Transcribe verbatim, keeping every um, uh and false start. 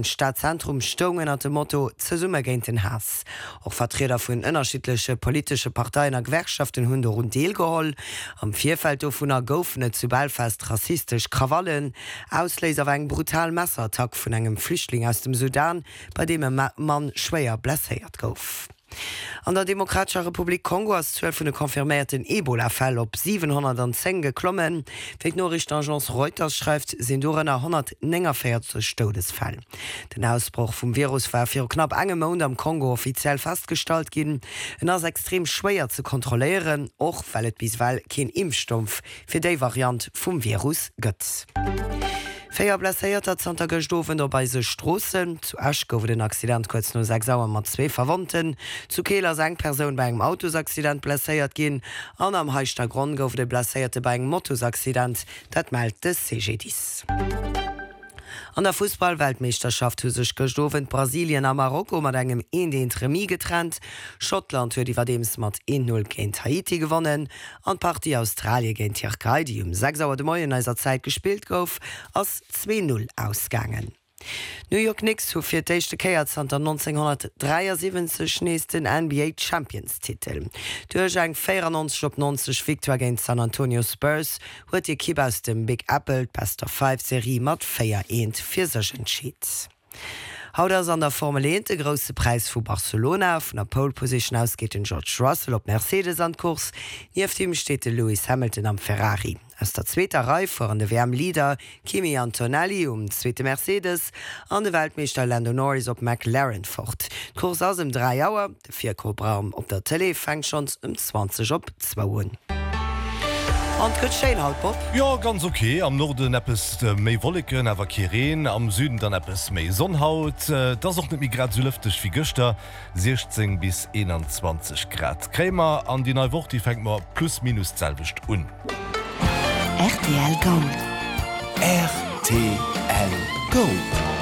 am Stadtzentrum stungen an dem Motto ze Summe géint den Hass. Auch Vertreter vun ënnerschiedliche politische Parteien a Gewerkschaften hunn rund Deel geholl. Am Vierfeld vun er goufne zu Belfast rassistisch Krawallen, Ausléser eng brutal Messerattack vun engem Flüchtling aus dem Sudan, bei dem e Mann schwéier blesséiert gouf. An der Demokratischer Republik Kongo ass zwölf vun de konfirmierten Ebola-Fäll op siebenhundertzehn geklommen. Wéi d'Nachrichtenagence Reuters schreift, sinn dorenner hundertneunundvierzig Todesfäll. Den Ausbruch vum Virus war fir knapp engem Monat am Kongo offiziell feststalt ginn. En ass extrem schwéier ze kontrollieren, och weil et bisweill kein Impfstoff fir déi Variant vum Virus gëtt. Féier blesséierter Zter gestofen dabei se Strossen, zu Asch gouf den Accident kurz no sechs Sauer mat zwee Verwandten, zu Keeler seng Persoun bei engem Autosaccident blesséiert ginn, an am Heichter Grund gouf de blesséierte bei engem Motorsaccident, dat meldt de C G dix. An der Fußball-Weltmeisterschaft hu sech gestofen Brasilien a Marokko mat engem een Remis getrennt. Schottland huet iwwerdeems mat een null géint Haiti gewonnen. An Partie Australien géint Türkei, die um sechs Auer de Moi in eiser Zeit gespielt gouf, ass zwei null ausgangen. New York Knicks hu fir d'éischte Käier Zter neunzehnhundertdreiundsiebzig nächsten N B A Champions-Titel. Duerch eng vierundneunzig op neunzig Victoire géint San Antonio Spurs huet die Kipp aus dem Big Apple Best of Five Serie mat vier eins fir sech entschied. Haut ass an der Formel eins de grosse Preis vu Barcelona vun der Pole Position ausgeht den George Russell op Mercedes an Kurs, nief dem steht de Lewis Hamilton am Ferrari. Aus der zweiter Reihe voran de Wärmlieder Kimi Antonelli um zweite Mercedes an de Weltmeister Lando Norris op McLaren fort. Kurs aus um drei Auer, de vier Kobraum op der Tele fängt schon um zwanzig op zwei Uhr. Und gut schön halt, Bob? Ja, ganz okay. Am Norden etwas mehr Wolken, aber Kireen. Am Süden dann etwas mehr Sonnenhaut. Das ist auch nicht mehr gerade so lüftig wie gestern. sechzehn bis einundzwanzig Grad. Krämer an die neue Woche, die fängt mal plus minus selbst an. R T L Gold. R T L Gold.